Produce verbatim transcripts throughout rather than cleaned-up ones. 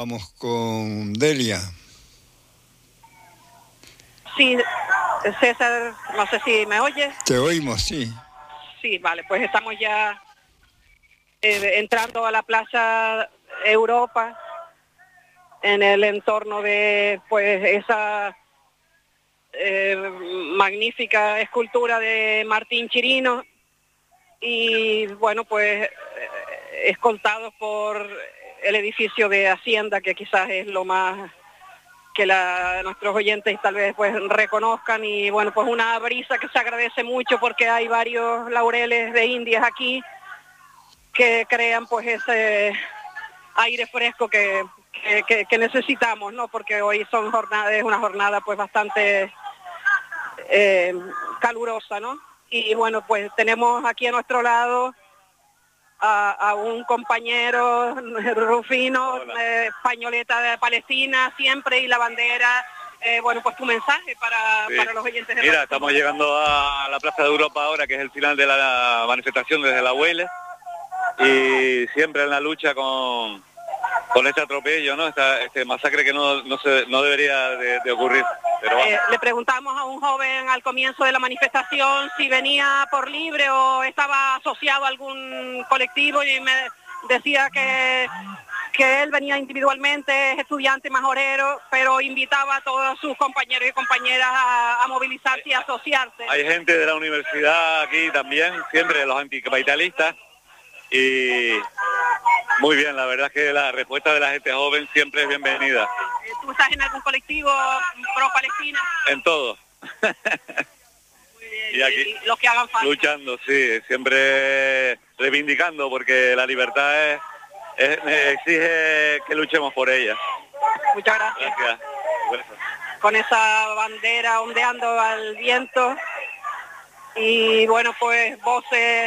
Vamos con Delia. Sí, César, no sé si me oyes. Te oímos, sí. Sí, vale, pues estamos ya eh, entrando a la Plaza Europa, en el entorno de pues esa eh, magnífica escultura de Martín Chirino, y bueno, pues eh, escoltados por el edificio de Hacienda, que quizás es lo más que la, nuestros oyentes tal vez pues reconozcan, y bueno, pues una brisa que se agradece mucho porque hay varios laureles de Indias aquí que crean pues ese aire fresco que, que, que, que necesitamos, ¿no? Porque hoy son jornadas, es una jornada pues bastante eh, calurosa, ¿no? Y bueno, pues tenemos aquí a nuestro lado a, a un compañero, Rufino, eh, pañoleta de Palestina siempre, y la bandera. Eh, bueno, pues tu mensaje para, sí. para los oyentes de Mira, Palestina. Estamos llegando a la Plaza de Europa ahora, que es el final de la manifestación desde la Huele, y siempre en la lucha con, con este atropello, ¿no? Esta, este masacre que no, no, se, no debería de, de ocurrir. Pero eh, le preguntamos a un joven al comienzo de la manifestación si venía por libre o estaba asociado a algún colectivo, y me decía que, que él venía individualmente, es estudiante majorero, pero invitaba a todos sus compañeros y compañeras a, a movilizarse y a asociarse. Hay gente de la universidad aquí también, siempre los anticapitalistas, y muy bien, la verdad es que la respuesta de la gente joven siempre es bienvenida. ¿Tú estás en algún colectivo pro Palestina? En todo. Muy bien. Y aquí y los que hagan falta. Luchando, sí, siempre reivindicando, porque la libertad es, es, exige que luchemos por ella. Muchas gracias. Gracias. Bueno. Con esa bandera ondeando al viento, y bueno, pues voces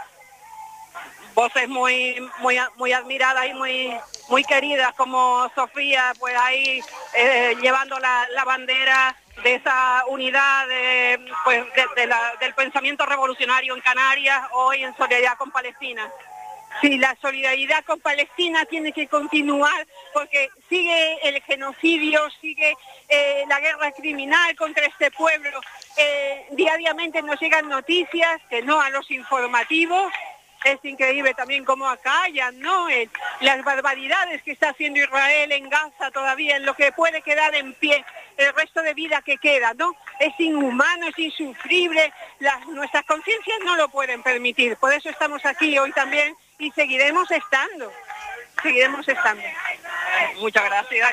voces muy muy muy admiradas y muy muy queridas, como Sofía, pues ahí eh, llevando la, la bandera de esa unidad de, pues de, de la, del pensamiento revolucionario en Canarias, hoy en solidaridad con Palestina. Sí, la solidaridad con Palestina tiene que continuar, porque sigue el genocidio, sigue eh, la guerra criminal contra este pueblo. Eh, diariamente nos llegan noticias, que no a los informativos. Es increíble también cómo acallan, ¿no? Eh, las barbaridades que está haciendo Israel en Gaza todavía, en lo que puede quedar en pie, el resto de vida que queda, ¿no? Es inhumano, es insufrible, las, nuestras conciencias no lo pueden permitir. Por eso estamos aquí hoy también y seguiremos estando, seguiremos estando. Muchas gracias.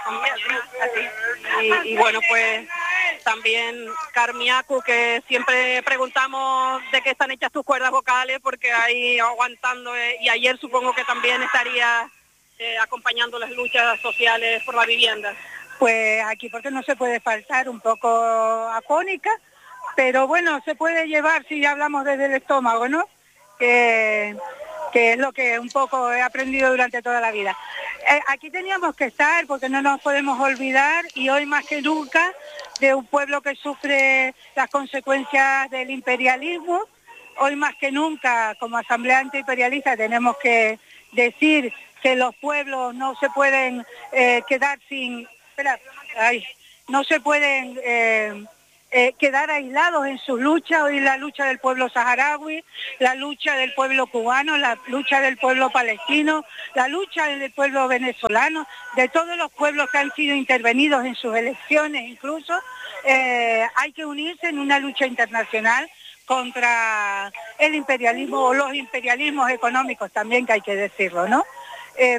Y, y bueno, pues también Carmiacu, que siempre preguntamos de qué están hechas tus cuerdas vocales, porque ahí aguantando, eh, y ayer supongo que también estaría eh, acompañando las luchas sociales por la vivienda. Pues aquí porque no se puede faltar, un poco afónica, pero bueno, se puede llevar si hablamos desde el estómago, ¿no? Que, que es lo que un poco he aprendido durante toda la vida. Eh, aquí teníamos que estar porque no nos podemos olvidar, y hoy más que nunca, de un pueblo que sufre las consecuencias del imperialismo. Hoy más que nunca, como Asamblea Antiimperialista, tenemos que decir que los pueblos no se pueden eh, quedar sin... Espera, ay, no se pueden... Eh, Eh, quedar aislados en sus luchas. Hoy la lucha del pueblo saharaui, la lucha del pueblo cubano, la lucha del pueblo palestino, la lucha del pueblo venezolano, de todos los pueblos que han sido intervenidos en sus elecciones incluso, eh, hay que unirse en una lucha internacional contra el imperialismo, o los imperialismos económicos también, que hay que decirlo, ¿no? Eh,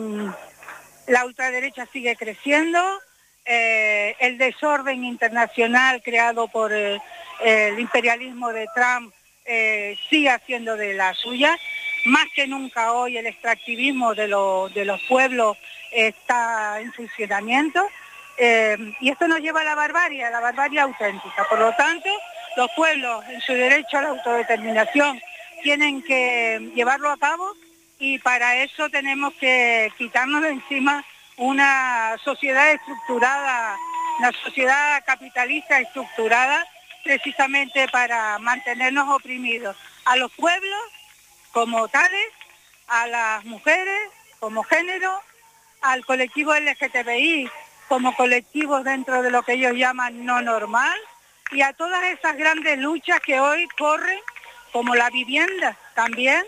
la ultraderecha sigue creciendo. Eh, el desorden internacional creado por eh, el imperialismo de Trump eh, sigue haciendo de la suya. Más que nunca hoy el extractivismo de, lo, de los pueblos está en funcionamiento, eh, y esto nos lleva a la barbarie, a la barbarie auténtica. Por lo tanto, los pueblos en su derecho a la autodeterminación tienen que llevarlo a cabo, y para eso tenemos que quitarnos de encima una sociedad estructurada, una sociedad capitalista estructurada precisamente para mantenernos oprimidos. A los pueblos como tales, a las mujeres como género, al colectivo L G T B I como colectivos dentro de lo que ellos llaman no normal, y a todas esas grandes luchas que hoy corren, como la vivienda también,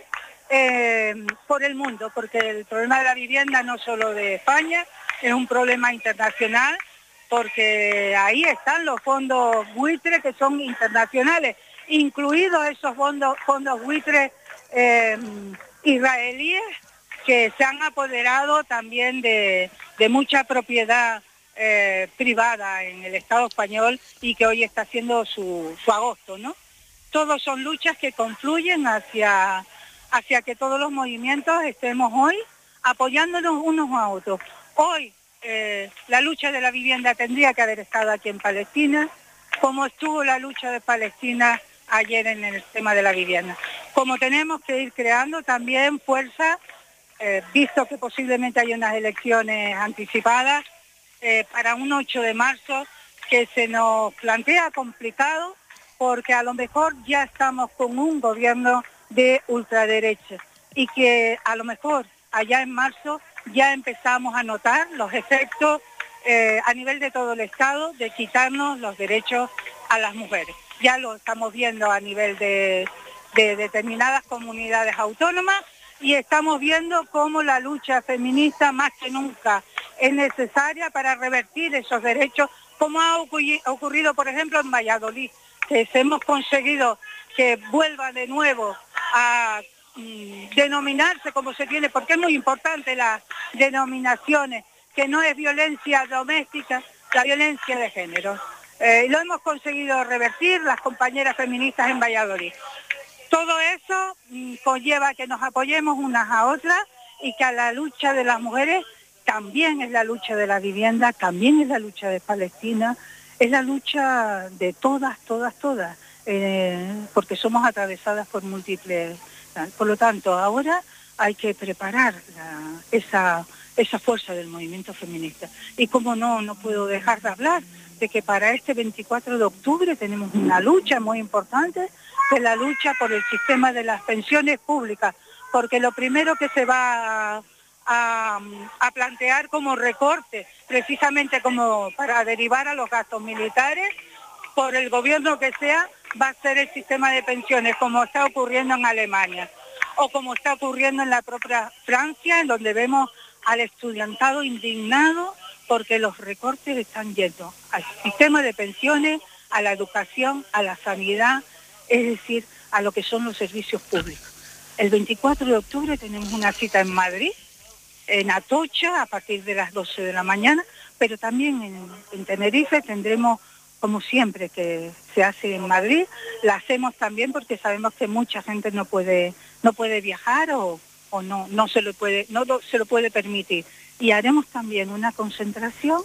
eh, por el mundo, porque el problema de la vivienda no solo de España, es un problema internacional, porque ahí están los fondos buitres que son internacionales, incluidos esos fondos, fondos buitres eh, israelíes, que se han apoderado también de, de mucha propiedad eh, privada en el Estado español y que hoy está haciendo su, su agosto, ¿no? Todos son luchas que confluyen hacia, hacia que todos los movimientos estemos hoy apoyándonos unos a otros. Hoy eh, la lucha de la vivienda tendría que haber estado aquí en Palestina, como estuvo la lucha de Palestina ayer en el tema de la vivienda. Como tenemos que ir creando también fuerza, eh, visto que posiblemente hay unas elecciones anticipadas, eh, para un ocho de marzo, que se nos plantea complicado, porque a lo mejor ya estamos con un gobierno de ultraderecha y que a lo mejor allá en marzo ya empezamos a notar los efectos eh, a nivel de todo el Estado de quitarnos los derechos a las mujeres. Ya lo estamos viendo a nivel de, de determinadas comunidades autónomas y estamos viendo cómo la lucha feminista más que nunca es necesaria para revertir esos derechos, como ha ocurrido, por ejemplo, en Valladolid, que hemos conseguido que vuelva de nuevo a mm, denominarse como se tiene, porque es muy importante las denominaciones, que no es violencia doméstica, la violencia de género. Eh, lo hemos conseguido revertir las compañeras feministas en Valladolid. Todo eso mm, conlleva que nos apoyemos unas a otras y que a la lucha de las mujeres también es la lucha de la vivienda, también es la lucha de Palestina, es la lucha de todas, todas, todas, eh, porque somos atravesadas por múltiples. Por lo tanto, ahora hay que preparar la, esa, esa fuerza del movimiento feminista. Y como no, no puedo dejar de hablar de que para este veinticuatro de octubre tenemos una lucha muy importante, que es la lucha por el sistema de las pensiones públicas, porque lo primero que se va a, a, a plantear como recorte, precisamente como para derivar a los gastos militares, por el gobierno que sea, va a ser el sistema de pensiones, como está ocurriendo en Alemania, o como está ocurriendo en la propia Francia, en donde vemos al estudiantado indignado porque los recortes están yendo al sistema de pensiones, a la educación, a la sanidad, es decir, a lo que son los servicios públicos. El veinticuatro de octubre tenemos una cita en Madrid, en Atocha, a partir de las doce de la mañana, pero también en, en Tenerife tendremos, como siempre que se hace en Madrid, la hacemos también porque sabemos que mucha gente no puede, no puede viajar o, o no, no, se lo puede, no lo, se lo puede permitir. Y haremos también una concentración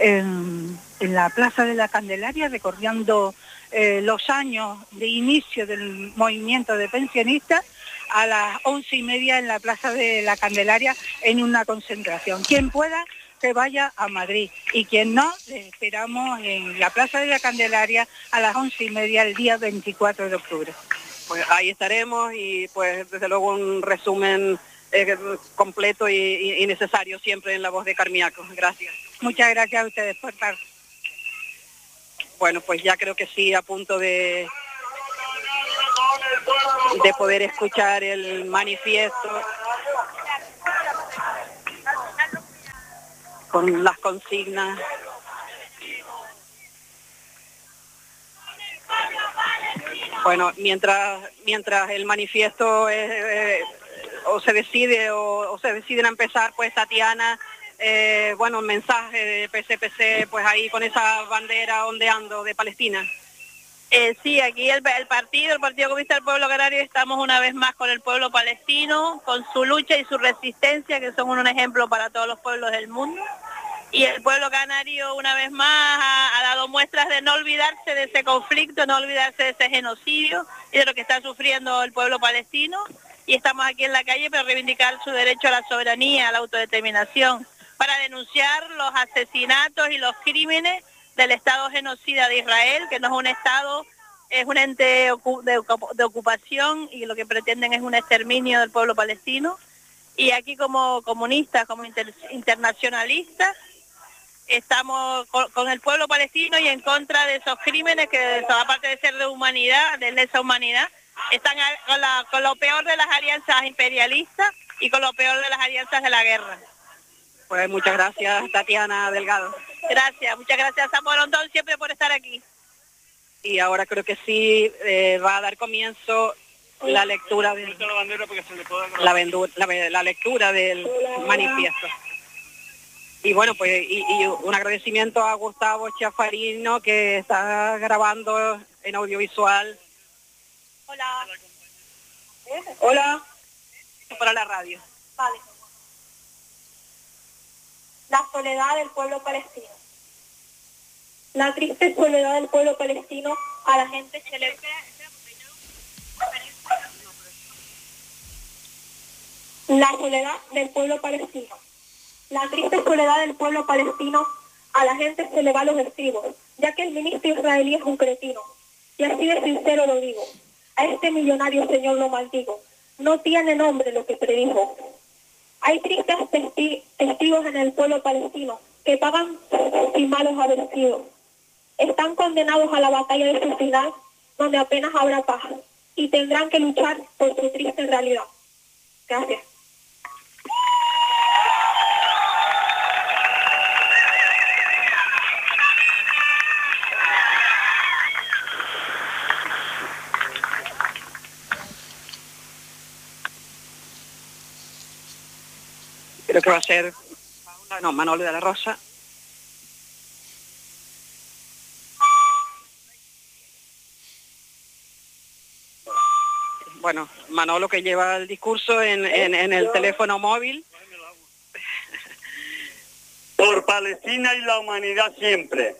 en, en la Plaza de la Candelaria, recordando eh, los años de inicio del movimiento de pensionistas, a las once y media en la Plaza de la Candelaria en una concentración. Quien pueda, que vaya a Madrid, y quien no, le esperamos en la Plaza de la Candelaria a las once y media el día veinticuatro de octubre. Pues ahí estaremos y pues desde luego un resumen eh, completo y, y, y necesario siempre en la voz de Carmiaco. Gracias. Muchas gracias a ustedes por estar. Bueno, pues ya creo que sí, a punto de, de poder escuchar el manifiesto con las consignas. Bueno, mientras mientras el manifiesto es, eh, o se decide o, o se deciden a empezar, pues Tatiana, eh, bueno, un mensaje de P C P C, pues ahí con esa bandera ondeando de Palestina. Eh, sí, aquí el, el partido, el Partido Comunista del Pueblo Canario, estamos una vez más con el pueblo palestino, con su lucha y su resistencia, que son un ejemplo para todos los pueblos del mundo. Y el pueblo canario una vez más ha, ha dado muestras de no olvidarse de ese conflicto, no olvidarse de ese genocidio y de lo que está sufriendo el pueblo palestino. Y estamos aquí en la calle para reivindicar su derecho a la soberanía, a la autodeterminación, para denunciar los asesinatos y los crímenes del Estado genocida de Israel, que no es un Estado, es un ente de, de ocupación, y lo que pretenden es un exterminio del pueblo palestino. Y aquí como comunistas, como inter, internacionalistas, estamos con, con el pueblo palestino y en contra de esos crímenes que, aparte de ser de humanidad, de lesa humanidad, están a, con, la, con lo peor de las alianzas imperialistas y con lo peor de las alianzas de la guerra. Pues muchas gracias, Tatiana Delgado. Gracias, muchas gracias a Morondón siempre por estar aquí. Y ahora creo que sí eh, va a dar comienzo la lectura de la, vendu, la, la lectura del manifiesto. Y bueno, pues y, y un agradecimiento a Gustavo Chafarino, que está grabando en audiovisual. Hola. ¿Eh? Hola. Para la radio. Vale. La soledad del pueblo palestino. La triste soledad del pueblo palestino a la gente se le... La soledad del pueblo palestino. La triste soledad del pueblo palestino a la gente se le va los estribos, ya que el ministro israelí es un cretino. Y así de sincero lo digo. A este millonario señor lo maldigo. No tiene nombre lo que predijo. Hay tristes testi testigos en el pueblo palestino que pagan sin malos haber sido. Están condenados a la batalla de su final, donde apenas habrá paz, y tendrán que luchar por su triste realidad. Gracias. Creo que va a ser Paula, no, Manolo de la Rosa. Bueno, Manolo, que lleva el discurso en, en, en el teléfono móvil. Por Palestina y la humanidad siempre.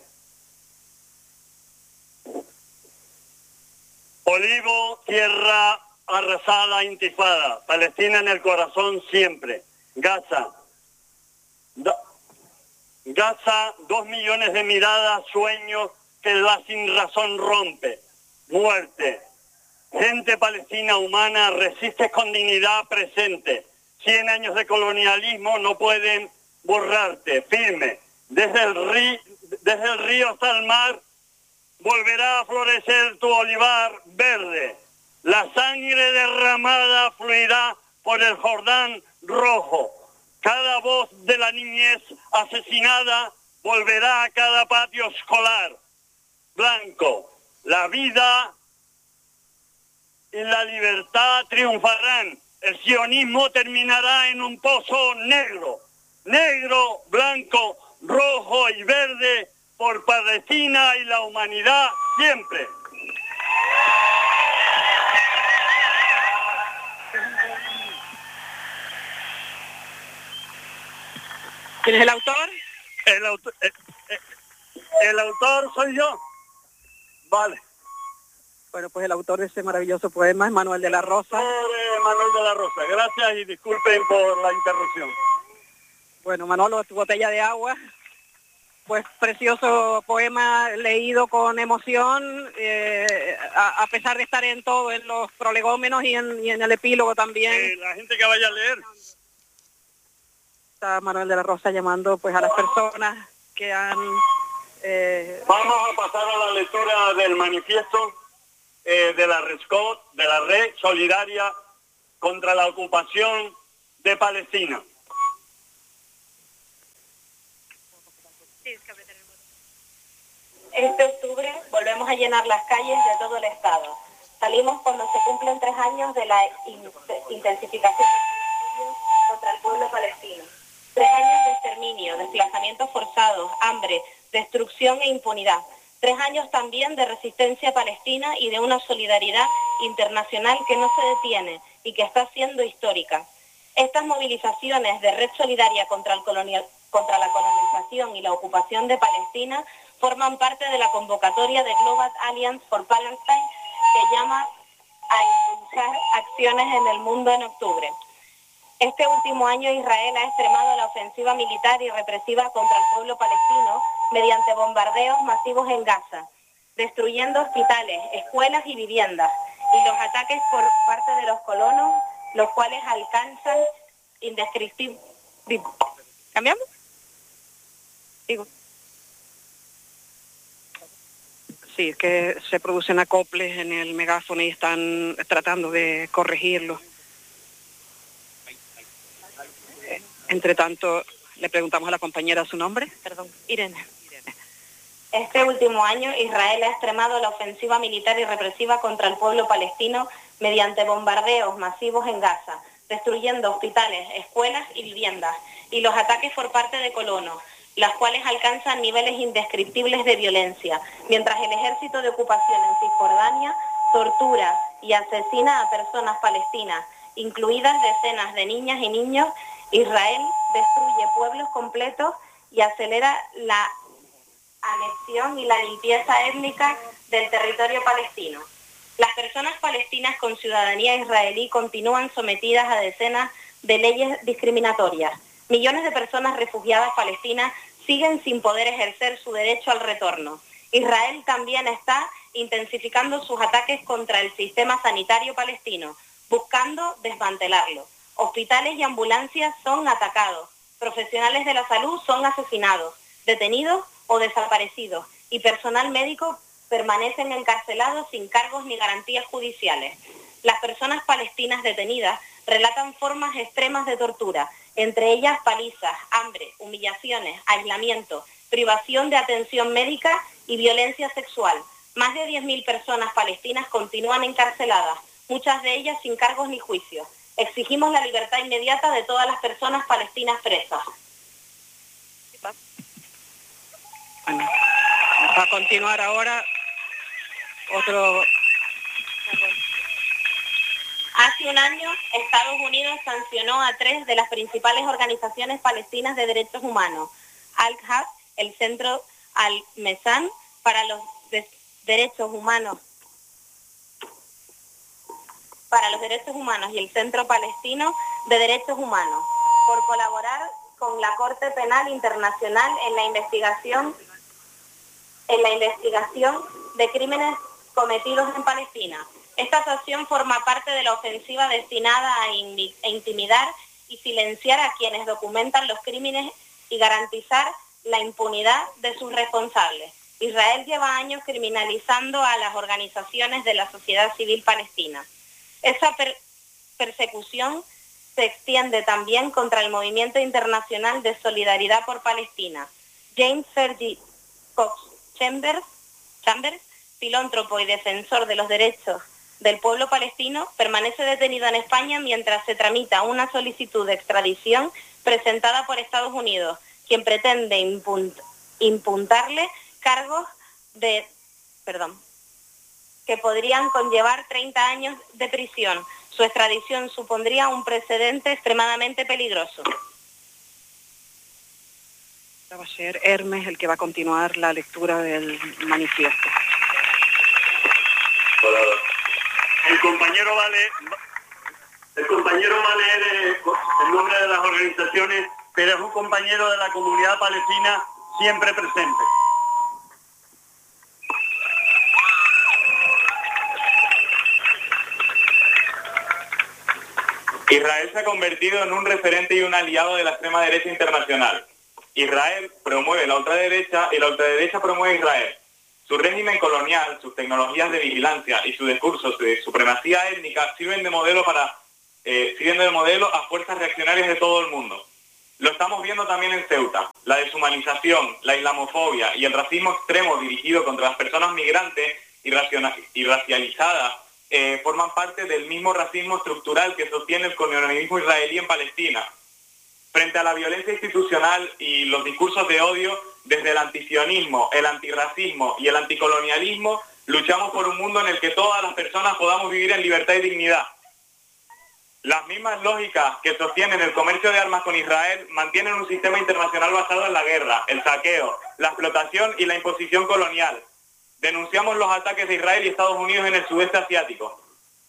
Olivo, tierra arrasada, intifada. Palestina en el corazón siempre. Gaza. Do, Gaza, dos millones de miradas, sueños que la sin razón rompe. Muerte. Gente palestina humana resiste con dignidad presente. Cien años de colonialismo no pueden borrarte. Firme. Desde el, río, desde el río hasta el mar volverá a florecer tu olivar verde. La sangre derramada fluirá por el Jordán rojo. Cada voz de la niñez asesinada volverá a cada patio escolar. Blanco. La vida y la libertad triunfarán. El sionismo terminará en un pozo negro. Negro, blanco, rojo y verde por Palestina y la humanidad siempre. ¿Quién es el autor? El autor, el, el, el autor soy yo. Vale. Bueno, pues el autor de ese maravilloso poema es Manuel de la Rosa. Eh, Manuel de la Rosa, gracias y disculpen por la interrupción. Bueno, Manolo, tu botella de agua. Pues precioso poema leído con emoción, eh, a, a pesar de estar en todo, en los prolegómenos y en, y en el epílogo también. Eh, la gente que vaya a leer. Está Manuel de la Rosa llamando pues a las personas que han... Eh... Vamos a pasar a la lectura del manifiesto eh, de la RESCOT, de la Red Solidaria contra la Ocupación de Palestina. Este octubre volvemos a llenar las calles de todo el estado. Salimos cuando se cumplen tres años de la in intensificación contra el pueblo palestino. Tres años de exterminio, desplazamientos forzados, hambre, destrucción e impunidad. Tres años también de resistencia palestina y de una solidaridad internacional que no se detiene y que está siendo histórica. Estas movilizaciones de Red Solidaria contra, el colonial, contra la colonización y la ocupación de Palestina forman parte de la convocatoria de Global Alliance for Palestine, que llama a impulsar acciones en el mundo en octubre. Este último año Israel ha extremado la ofensiva militar y represiva contra el pueblo palestino mediante bombardeos masivos en Gaza, destruyendo hospitales, escuelas y viviendas, y los ataques por parte de los colonos, los cuales alcanzan indescriptibles. ¿Cambiamos? Digo. Sí, es que se producen acoples en el megáfono y están tratando de corregirlo. Entre tanto, le preguntamos a la compañera su nombre. Perdón, Irene. Este último año, Israel ha extremado la ofensiva militar y represiva contra el pueblo palestino mediante bombardeos masivos en Gaza, destruyendo hospitales, escuelas y viviendas, y los ataques por parte de colonos, las cuales alcanzan niveles indescriptibles de violencia, mientras el ejército de ocupación en Cisjordania tortura y asesina a personas palestinas, incluidas decenas de niñas y niños. Israel destruye pueblos completos y acelera la anexión y la limpieza étnica del territorio palestino. Las personas palestinas con ciudadanía israelí continúan sometidas a decenas de leyes discriminatorias. Millones de personas refugiadas palestinas siguen sin poder ejercer su derecho al retorno. Israel también está intensificando sus ataques contra el sistema sanitario palestino, buscando desmantelarlo. Hospitales y ambulancias son atacados, profesionales de la salud son asesinados, detenidos o desaparecidos, y personal médico permanecen encarcelados sin cargos ni garantías judiciales. Las personas palestinas detenidas relatan formas extremas de tortura, entre ellas palizas, hambre, humillaciones, aislamiento, privación de atención médica y violencia sexual. Más de diez mil personas palestinas continúan encarceladas, muchas de ellas sin cargos ni juicios. Exigimos la libertad inmediata de todas las personas palestinas presas. Bueno, va a continuar ahora otro... Hace un año, Estados Unidos sancionó a tres de las principales organizaciones palestinas de derechos humanos, Al-Haq, el Centro Al-Mesan para los de Derechos Humanos, para los Derechos Humanos y el Centro Palestino de Derechos Humanos, por colaborar con la Corte Penal Internacional en la investigación en la investigación de crímenes cometidos en Palestina. Esta sanción forma parte de la ofensiva destinada a intimidar y silenciar a quienes documentan los crímenes y garantizar la impunidad de sus responsables. Israel lleva años criminalizando a las organizaciones de la sociedad civil palestina. Esa per- persecución se extiende también contra el Movimiento Internacional de Solidaridad por Palestina. James Fergie Cox Chambers, Chambers, filántropo y defensor de los derechos del pueblo palestino, permanece detenido en España mientras se tramita una solicitud de extradición presentada por Estados Unidos, quien pretende impunt, impuntarle cargos de, perdón, que podrían conllevar treinta años de prisión. Su extradición supondría un precedente extremadamente peligroso. Va a ser Hermes el que va a continuar la lectura del manifiesto. El compañero va a leer, el compañero va a leer el nombre de las organizaciones, pero es un compañero de la comunidad palestina siempre presente. Israel se ha convertido en un referente y un aliado de la extrema derecha internacional. Israel promueve la ultraderecha y la ultraderecha promueve a Israel. Su régimen colonial, sus tecnologías de vigilancia y sus discursos de supremacía étnica sirven de modelo para eh, sirven de modelo a fuerzas reaccionarias de todo el mundo. Lo estamos viendo también en Ceuta. La deshumanización, la islamofobia y el racismo extremo dirigido contra las personas migrantes y, y racializadas eh, forman parte del mismo racismo estructural que sostiene el colonialismo israelí en Palestina. Frente a la violencia institucional y los discursos de odio, desde el antisionismo, el antirracismo y el anticolonialismo, luchamos por un mundo en el que todas las personas podamos vivir en libertad y dignidad. Las mismas lógicas que sostienen el comercio de armas con Israel mantienen un sistema internacional basado en la guerra, el saqueo, la explotación y la imposición colonial. Denunciamos los ataques de Israel y Estados Unidos en el sudeste asiático.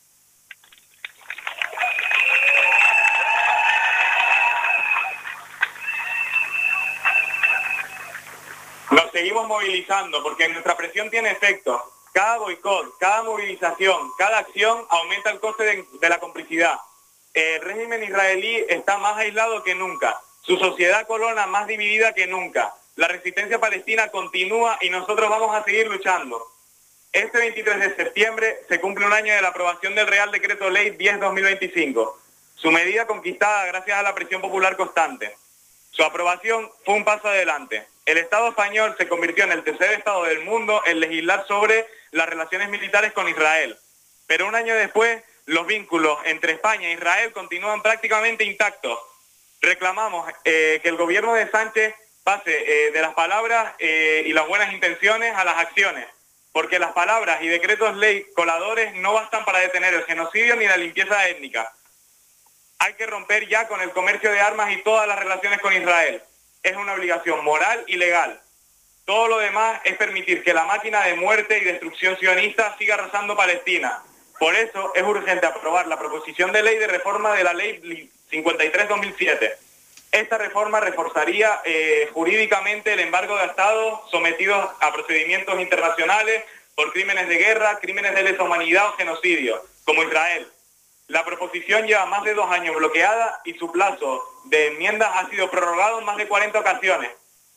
Nos seguimos movilizando porque nuestra presión tiene efecto. Cada boicot, cada movilización, cada acción aumenta el coste de, de la complicidad. El régimen israelí está más aislado que nunca, su sociedad colona más dividida que nunca. La resistencia palestina continúa y nosotros vamos a seguir luchando. Este veintitrés de septiembre se cumple un año de la aprobación del Real Decreto Ley diez barra dos mil veinticinco, su medida conquistada gracias a la presión popular constante. Su aprobación fue un paso adelante. El Estado español se convirtió en el tercer Estado del mundo en legislar sobre las relaciones militares con Israel. Pero un año después, los vínculos entre España e Israel continúan prácticamente intactos. Reclamamos eh, que el gobierno de Sánchez pase eh, de las palabras eh, y las buenas intenciones a las acciones, porque las palabras y decretos ley coladores no bastan para detener el genocidio ni la limpieza étnica. Hay que romper ya con el comercio de armas y todas las relaciones con Israel. Es una obligación moral y legal. Todo lo demás es permitir que la máquina de muerte y destrucción sionista siga arrasando Palestina. Por eso es urgente aprobar la proposición de ley de reforma de la ley cincuenta y tres barra dos mil siete. Esta reforma reforzaría eh, jurídicamente el embargo de estados sometidos a procedimientos internacionales por crímenes de guerra, crímenes de lesa humanidad o genocidio, como Israel. La proposición lleva más de dos años bloqueada y su plazo de enmiendas ha sido prorrogado en más de cuarenta ocasiones.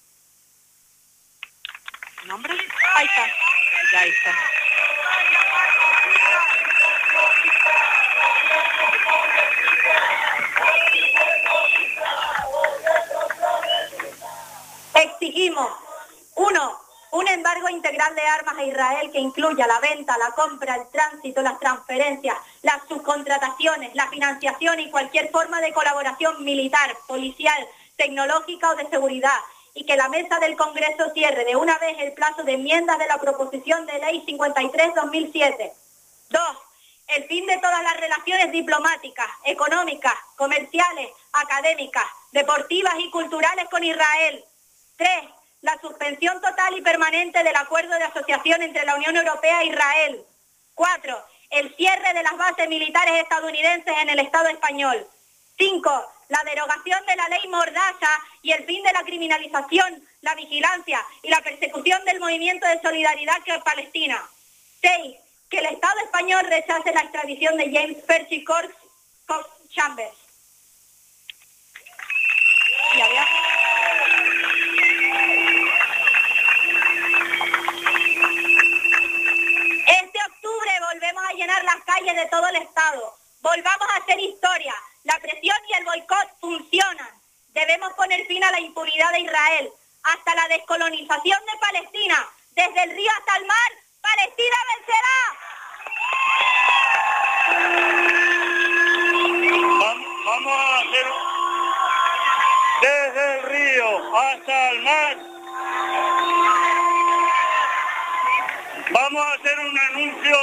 ¿Nombre? Ahí está. Ya ahí está. Exigimos, uno, un embargo integral de armas a Israel que incluya la venta, la compra, el tránsito, las transferencias, las subcontrataciones, la financiación y cualquier forma de colaboración militar, policial, tecnológica o de seguridad, y que la mesa del Congreso cierre de una vez el plazo de enmiendas de la proposición de ley cincuenta y tres barra dos mil siete. Dos, el fin de todas las relaciones diplomáticas, económicas, comerciales, académicas, deportivas y culturales con Israel. Tres, la suspensión total y permanente del acuerdo de asociación entre la Unión Europea e Israel. Cuatro, el cierre de las bases militares estadounidenses en el Estado español. Cinco, la derogación de la ley Mordaza y el fin de la criminalización, la vigilancia y la persecución del movimiento de solidaridad con Palestina. Seis, que el Estado español rechace la extradición de James Percy Cox Chambers. Y había... Este octubre volvemos a llenar las calles de todo el Estado. Volvamos a hacer historia. La presión y el boicot funcionan. Debemos poner fin a la impunidad de Israel. Hasta la descolonización de Palestina. Desde el río hasta el mar, Palestina vencerá. Vamos a hacer desde el río hasta el mar. Vamos a hacer un anuncio.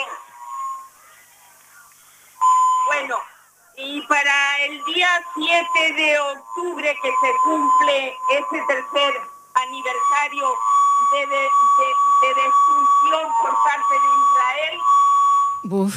Bueno, y para el día siete de octubre que se cumple ese tercer aniversario de, de, de, de destrucción por parte de Israel. Uf.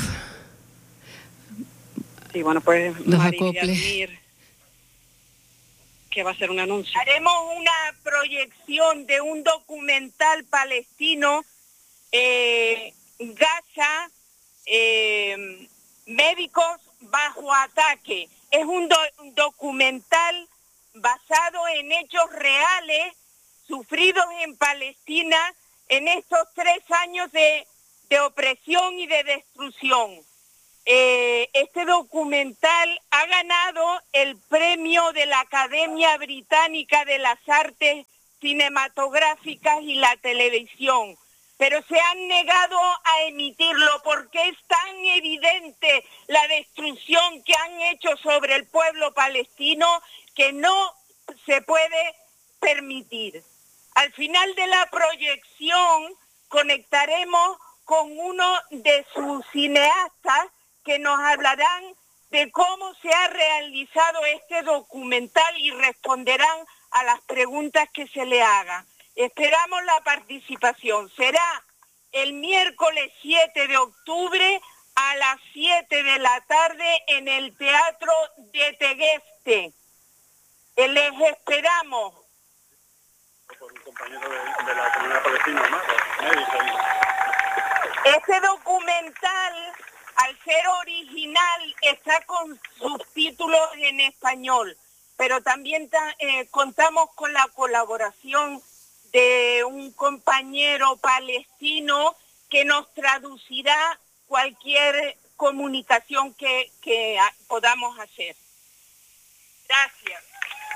Sí, bueno, pues Los María acoples. Mir, que va a ser un anuncio. Haremos una proyección de un documental palestino, eh, Gaza, eh, médicos bajo ataque. Es un, do un documental basado en hechos reales sufridos en Palestina en estos tres años de, de opresión y de destrucción. Eh, este documental ha ganado el premio de la Academia Británica de las Artes Cinematográficas y la Televisión, pero se han negado a emitirlo porque es tan evidente la destrucción que han hecho sobre el pueblo palestino que no se puede permitir. Al final de la proyección conectaremos con uno de sus cineastas que nos hablarán de cómo se ha realizado este documental y responderán a las preguntas que se le hagan. Esperamos la participación. Será el miércoles siete de octubre a las siete de la tarde en el Teatro de Tegueste. Les esperamos. Por un compañero de, de la comunidad palestina, médico. Este documental al ser original está con subtítulos en español, pero también ta, eh, contamos con la colaboración de un compañero palestino que nos traducirá cualquier comunicación que, que a, podamos hacer. Gracias.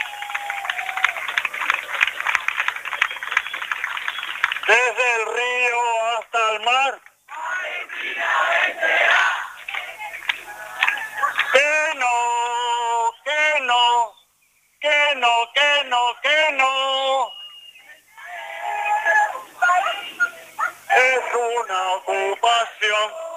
Desde el río hasta el mar. Que no, que no, que no, que no, que no. Es una ocupación.